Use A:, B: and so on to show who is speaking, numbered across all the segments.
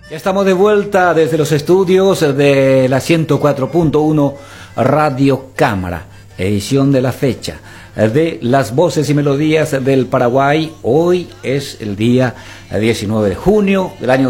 A: Ya estamos de vuelta desde los estudios de la 104.1 Radio Cámara, edición de la fecha de las voces y melodías del Paraguay. Hoy es el día 19 de junio del año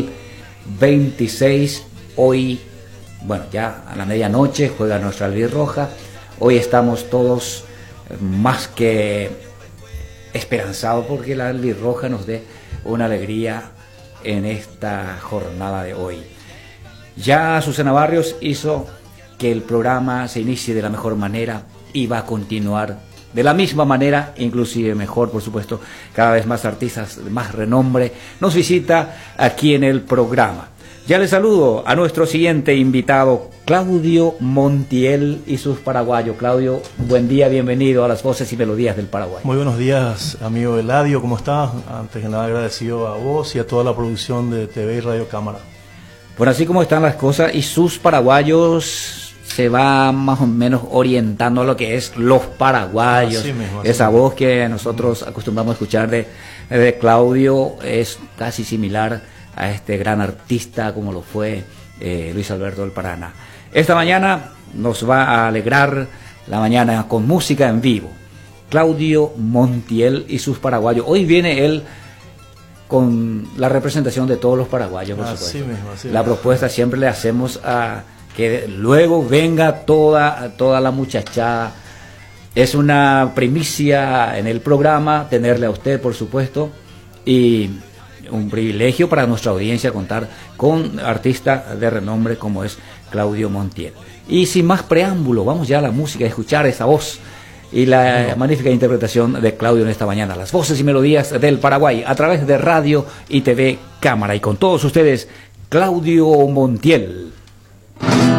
A: 2026. Hoy, bueno, ya a la medianoche juega nuestra albirroja. Hoy estamos todos más que esperanzados porque la albirroja nos dé una alegría en esta jornada de hoy. Ya Susana Barrios hizo que el programa se inicie de la mejor manera y va a continuar de la misma manera, inclusive mejor, por supuesto. Cada vez más artistas de más renombre nos visita aquí en el programa. Ya le saludo a nuestro siguiente invitado, Claudio Montiel y sus paraguayos. Claudio, buen día, bienvenido a las voces y melodías del Paraguay.
B: Muy buenos días, amigo Eladio, ¿cómo estás? Antes que nada agradecido a vos y a toda la producción de TV y Radio Cámara.
A: Bueno, así como están las cosas, y sus paraguayos se va más o menos orientando a lo que es los paraguayos.
B: Así mismo,
A: esa voz que nosotros acostumbramos a escuchar de Claudio es casi similar a este gran artista como lo fue Luis Alberto del Paraná. Esta mañana nos va a alegrar la mañana con música en vivo. Claudio Montiel y sus paraguayos. Hoy viene él con la representación de todos los paraguayos, por supuesto. La propuesta siempre le hacemos a que luego venga toda la muchachada. Es una primicia en el programa tenerle a usted, por supuesto, y un privilegio para nuestra audiencia contar con artistas de renombre como es Claudio Montiel. Y sin más preámbulo, vamos ya a la música, a escuchar esa voz y la magnífica interpretación de Claudio en esta mañana. Las voces y melodías del Paraguay a través de Radio y TV Cámara. Y con todos ustedes, Claudio Montiel.